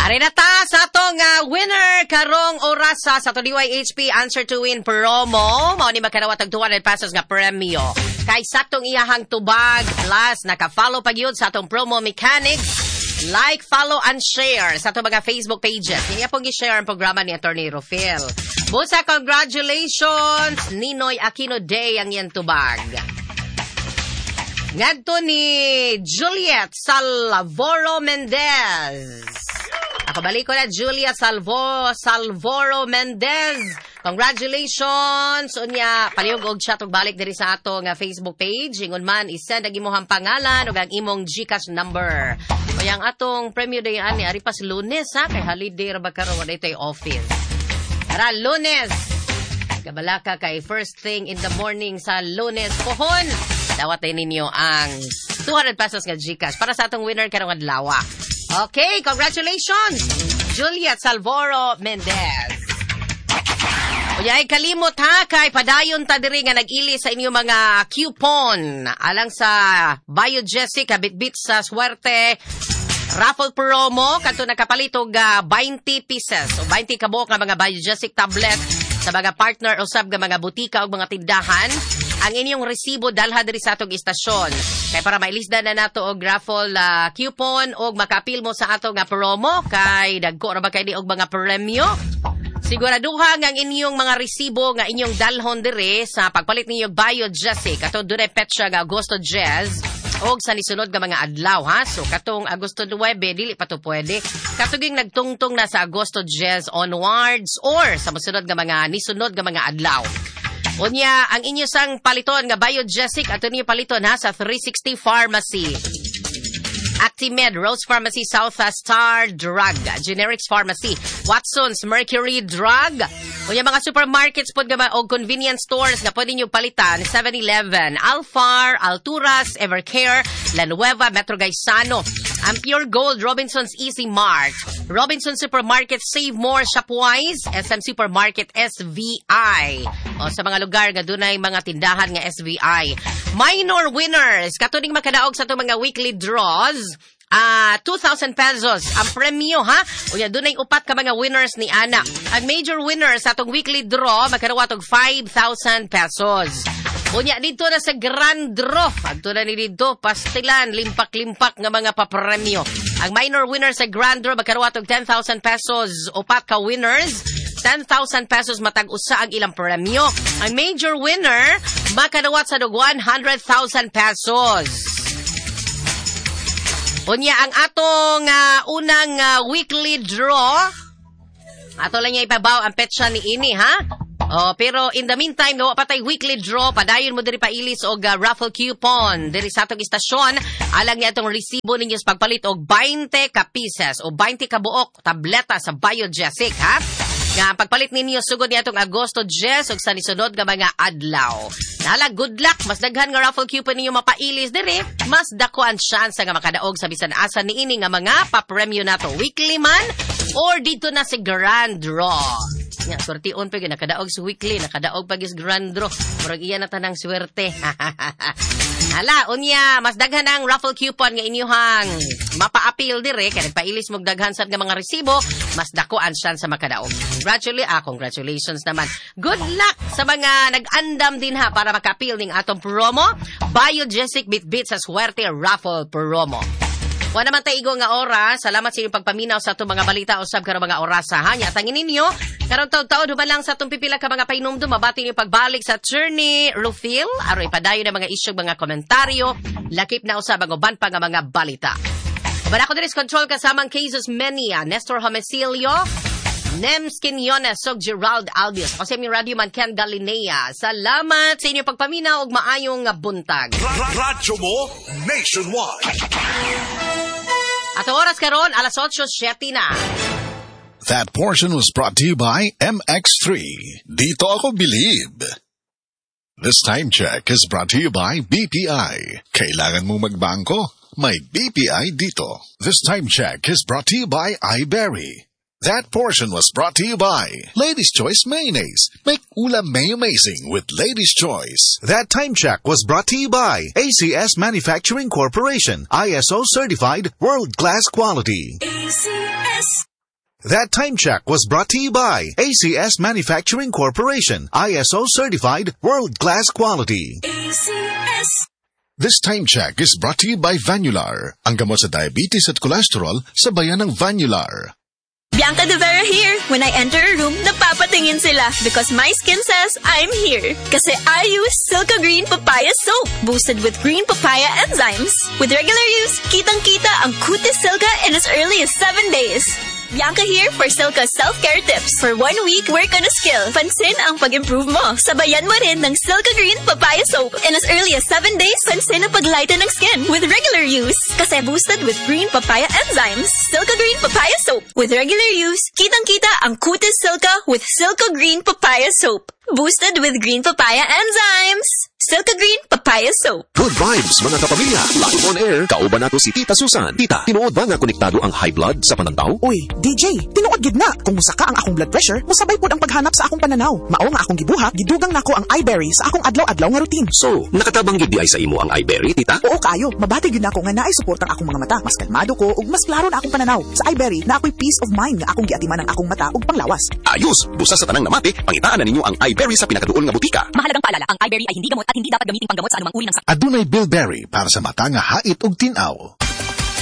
Ari na ta sa atong winner karong orasa sa to DYHP Answer to Win promo. Mao ni makadawat og 200 pesos nga premyo. Kay saktong iyahang tubag plus naka-follow pa gyud sa atong promo mechanics. Like, follow, and share sa itong mga Facebook pages. Hindi pong i-share ang programa ni Atty. Rufil. Busa, congratulations! Ninoy Aquino Day ang yan tubag. Ngadto ni Juliet Salvoro Mendez. Ako balik ko na, Juliet Salvoro Mendez. Congratulations! Unya, palihog og chat og balik diri sa ato nga Facebook page. Ingon man, isend ang imong pangalan o ang imong GCash number. O yang atong premyo day ani, ari pas Lunes ha, kay holiday ra ba karon wala tay office. Tara, Lunes! Kabalaka kay first thing in the morning sa Lunes pohon. Dawat ninyo ang 200 pesos nga GCash para sa atong winner karong adlaw. Okay, congratulations! Juliet Salvoro Mendez. Uyay kalimot ha, kay padayon ta diri nga nag-ili sa inyo mga coupon alang sa Biogesic Habit sa Swerte raffle promo kadto nakapalit og 20 pieces o 20 kabuok nga mga Biogesic tablet sa mga partner usab nga mga butika o mga tindahan. Ang inyong resibo dalha diri sa atong istasyon. Kay para mailisdan na nato og raffle coupon og makapil mo sa ato nga promo kay dagko ra ba kay di og mga premyo. Siguraduha nga ang inyong mga resibo nga inyong dalhon dire sa pagpalit ninyo Biogesic ato dunay petsa nga Agosto Jazz og sa nisunod nga mga adlaw ha. So katong Agosto 9 dili pa to pwede. Katuging nagtungtong na sa Agosto Jazz onwards or sa mosunod nga mga nisunod nga mga adlaw. Unya ang inyo sang paliton nga Biogesic ato niyo paliton ha sa 360 Pharmacy. Actimed, Rose Pharmacy, South Star Drug, Generics Pharmacy, Watson's, Mercury Drug. Kunya mga supermarkets po o convenience stores na pwede nyo palitan, 7-Eleven, Alfar, Alturas, Evercare, La Nueva, Metro Gaisano, ang Pure Gold, Robinson's Easy Mart, Robinson Supermarket, Save More, Shopwise, SM Supermarket, SVI. O sa mga lugar nga dunay mga tindahan nga SVI. Minor winners, katuning makadaog sa itong mga weekly draws, 2,000 pesos ang premyo ha. Unya dunay upat ka mga winners ni Ana. Ang major winners sa itong weekly draw magkadawat og 5,000 pesos. Unya dito na sa grand draw. Agto na ni dito pastilan limpak-limpak nga mga papremyo. Ang minor winners sa grand draw magkadawat og 10,000 pesos. Upat ka winners 10,000 pesos matag-usa ang ilang premyo. Ang major winner makadawat sa dog 100,000 pesos. Unya ang atong unang weekly draw. Ato lang niya ipabaw ang petsa ni ini ha. Pero in the meantime no patay weekly draw padayon mo diri pailis og raffle coupon diri sa atong istasyon alang niya atong resibo ninyo sa pagpalit og 20 ka pieces o 20 ka buok tableta sa Biogesic ha. Nga pagpalit ninyo sugod niya itong Agosto Jazz o sa nisunod nga mga adlaw. Nala, good luck. Mas daghan nga raffle coupon ninyo mapailis dire. Mas dako ang chance nga makadaog sa bisan asa ni ini nga mga papremyo nato. Weekly man or dito na si Grand Draw. Nga, swertiun pa yun. Nakadaog sa weekly. Nakadaog pa yung Grand Draw. Murag iya na tanang swerte. Hala, unya, mas daghan ang raffle coupon nga inyuhang mapa-appeal dire. Kaya nagpailis mong daghan sa mga resibo. Mas dako ang chance sa makadaog. Congratulations naman. Good luck sa mga nag-andam din ha para maka-appeal ning atong promo. Biogesic Bit sa Swerte Raffle Promo. Wa naman tayo nga oras. Salamat sa inyong pagpaminaw sa itong mga balita o sab karong mga orasa. Hanya, tangin ninyo. Karong taon-taon, humalang sa itong pipila ka mga painumdum. Mabati niyo pagbalik sa Attorney Rufil. Aroy padayo na mga isyong mga komentaryo. Lakip na usab ang uban pa nga mga balita. Uban ako din is control kasamang cases Menia, Nestor Homicilio, Nems Quinones, Sog Gerald Albios. Kasi mi Radio Man Ken Galinea. Salamat sa inyong pagpaminaw og maayong buntag. Radyo mo nationwide. At oras karon alas 8:07 na. That portion was brought to you by MX3. Dito ako believe. This time check is brought to you by BPI. Kailangan mo magbangko? May BPI dito. This time check is brought to you by iBerry. That portion was brought to you by Lady's Choice Mayonnaise. Make ulam may amazing with Lady's Choice. That time check was brought to you by ACS Manufacturing Corporation. ISO certified world-class quality. ACS. That time check was brought to you by ACS Manufacturing Corporation, ISO certified, world-class quality. ACS. This time check is brought to you by Vanular, ang gamot sa diabetes at cholesterol sa bayan ng Vanular. Bianca De Vera here. When I enter a room, napapatingin sila because my skin says I'm here. Kasi I use Silka Green Papaya Soap, boosted with green papaya enzymes. With regular use, kitang-kita ang kutis Silka in as early as 7 days. Bianca here for Silka self-care tips. For 1 week, work on a skill. Pansin ang pag-improve mo. Sabayan mo rin ng Silka Green Papaya Soap. In as early as 7 days, pansin ang paglighten ng skin with regular use. Kasi boosted with green papaya enzymes. Silka Green Papaya Soap. With regular use, kitang-kita ang kutis Silka with Silka Green Papaya Soap. Boosted with green papaya enzymes. Silka Green Papaya Soap. Good vibes, mga kapamilya. Live on air, kauban nato si Tita Susan. Tita, tinuod ba nga konektado ang high blood sa pananaw? Uy, DJ, tinuod gid na. Kung musaka ang akong blood pressure, musabay pod ang paghanap sa akong pananaw. Mao nga akong gibuhat, gidugang nako ang iBerry sa akong adlaw-adlaw nga routine. So, nakatabang gid di ay sa imo ang iBerry, Tita? Oo kayo, mabati gid nako nga naay suporta ang akong mga mata. Mas kalmado ko ug mas klaro na akong pananaw. Sa iBerry na ako'y peace of mind nga akong giatiman ang akong mata ug panglawas. Ayos, busa sa tanang namati, pangitaan na ninyo ang iBerry sa pinakaduol nga butika. Mahalagang paalala, ang iBerry ay hindi gamot at hindi dapat gamiting panggamot sa anumang uri ng sakit. Adunay Bilberry para sa mata nga hait ug tinaw.